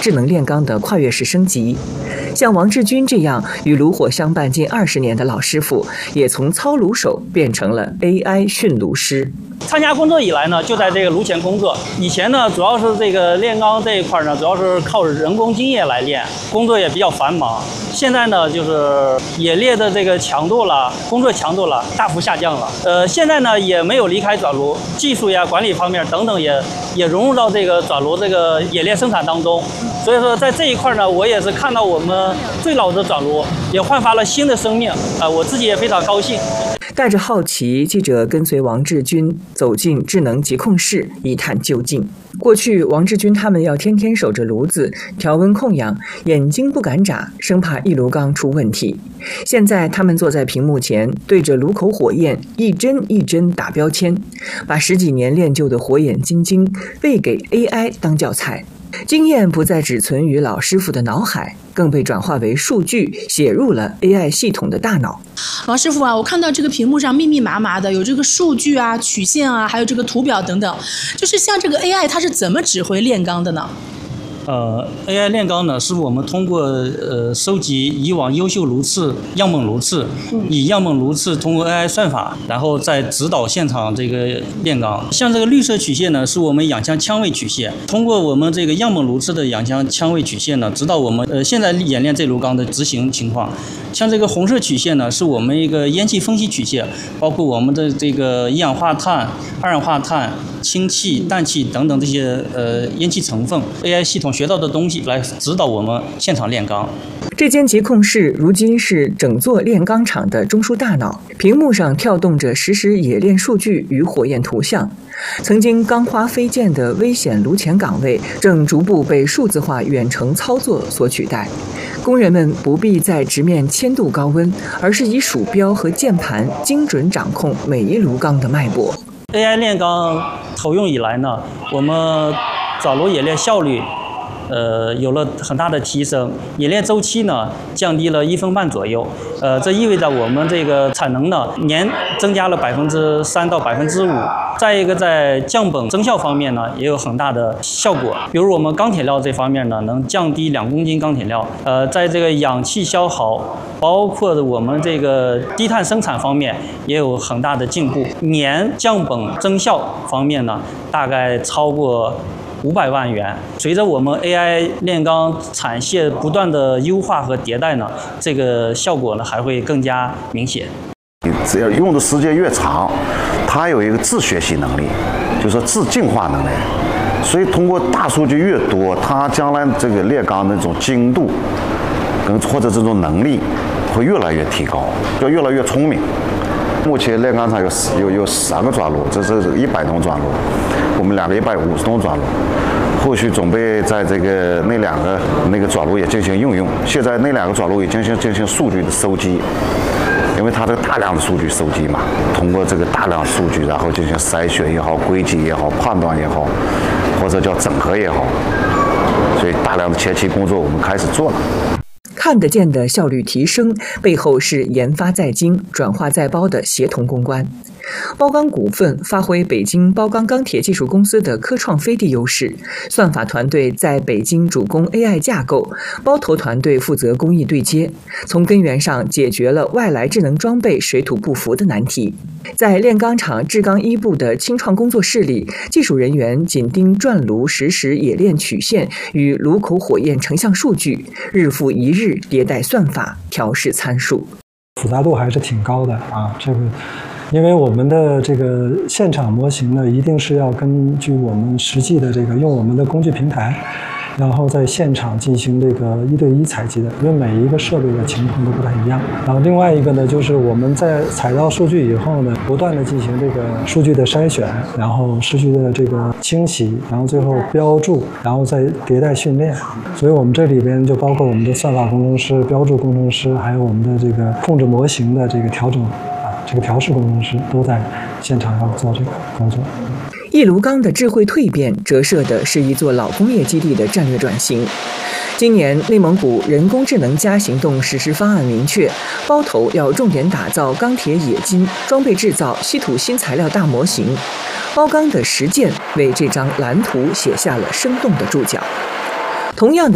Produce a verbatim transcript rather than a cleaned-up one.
智能炼钢的跨越式升级。像王志军这样与炉火相伴近二十年的老师傅，也从操炉手变成了 A I 驯炉师。 参加工作以来呢，就在这个炉前工作。以前呢，主要是这个炼钢这一块呢，主要是靠人工精液来炼，工作也比较繁忙。现在呢，就是冶炼的这个强度了，工作强度了，大幅下降了。呃，现在呢，也没有离开转炉，技术呀、管理方面等等也也融入到这个转炉这个冶炼生产当中。所以说，在这一块呢，我也是看到我们最老的转炉也焕发了新的生命啊、呃，我自己也非常高兴。 带着好奇，记者跟随王志军走进智能疾控室，一探究竟。过去，王志军他们要天天守着炉子，调温控氧，眼睛不敢眨，生怕一炉钢出问题。现在，他们坐在屏幕前，对着炉口火焰一针一针打标签，把十几年练就的火眼金睛喂给 A I 当教材。经验不再只存于老师傅的脑海，更被转化为数据，写入了 A I 系统的大脑。 王师傅啊，我看到这个屏幕上密密麻麻的有这个数据啊、曲线啊，还有这个图表等等，就是像这个 A I 它是怎么指挥炼钢的呢？ 呃 ，A I 炼钢呢，是我们通过呃收集以往优秀炉次、样本炉次，以样本炉次通过 A I 算法，然后再指导现场这个炼钢。像这个绿色曲线呢，是我们氧腔腔位曲线，通过我们这个样本炉次的氧腔腔位曲线呢，指导我们呃现在冶炼这炉钢的执行情况。像这个红色曲线呢，是我们一个烟气分析曲线，包括我们的这个一氧化碳、二氧化碳、氢气、氮气等等这些呃烟气成分 ，A I 系统学到的东西来指导我们现场炼钢。 这间疾控室如今是整座炼钢厂的中枢大脑，屏幕上跳动着实时冶炼数据与火焰图像。曾经钢花飞溅的危险炉前岗位，正逐步被数字化远程操作所取代。工人们不必再直面千度高温，而是以鼠标和键盘精准掌控每一炉钢的脉搏。 A I 炼钢投用以来呢，我们转炉冶炼效率呃，有了很大的提升，冶炼周期呢降低了一分半左右，呃，这意味着我们这个产能呢年增加了百分之三到百分之五。再一个，在降本增效方面呢，也有很大的效果。比如我们钢铁料这方面呢，能降低两公斤钢铁料。呃，在这个氧气消耗，包括我们这个低碳生产方面，也有很大的进步。年降本增效方面呢，大概超过五百万元。随着我们 A I 炼钢产线不断的优化和迭代呢，这个效果呢还会更加明显。 只要用的时间越长，它有一个自学习能力，就是说自进化能力。所以通过大数据越多，它将来这个炼钢的这种精度跟或者这种能力会越来越提高，就越来越聪明。目前炼钢厂有有有三个转炉，这是一百吨转炉，我们两个一百五十吨转炉，后续准备在这个那两个那个转炉也进行应用。现在那两个转炉也进行进行数据的收集，因为它这个大量的数据收集嘛，通过这个大量数据，然后进行筛选也好、归集也好、判断也好，或者叫整合也好，所以大量的前期工作我们开始做了。 看得见的效率提升，背后是研发在精、转化在包的协同攻关。包钢股份发挥北京包钢钢铁技术公司的科创飞地优势，算法团队在北京主攻 A I 架构，包头团队负责工艺对接，从根源上解决了外来智能装备水土不服的难题。在炼钢厂制钢一部的清创工作室里，技术人员紧盯转炉实时冶炼曲线与炉口火焰成像数据，日复一日迭代算法，调试参数。 复杂度还是挺高的啊，这个。因为我们的这个现场模型呢，一定是要根据我们实际的这个用我们的工具平台，然后在现场进行这个一对一采集的，因为每一个设备的情况都不太一样。然后另外一个呢，就是我们在采到数据以后呢，不断的进行这个数据的筛选，然后数据的这个清洗，然后最后标注，然后再迭代训练。所以我们这里边就包括我们的算法工程师、标注工程师，还有我们的这个控制模型的这个调整。这个调试工程师都在现场要做这个工作。 一炉钢的智慧蜕变，折射的是一座老工业基地的战略转型。今年，内蒙古人工智能加行动实施方案明确，包头要重点打造钢铁冶金、装备制造、稀土新材料大模型。包钢的实践为这张蓝图写下了生动的注脚。同样的。